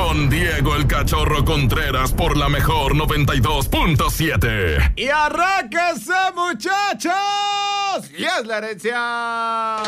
con Diego el Cachorro Contreras por la mejor 92.7. ¡Y arránquense, muchachos! ¡Y es la herencia!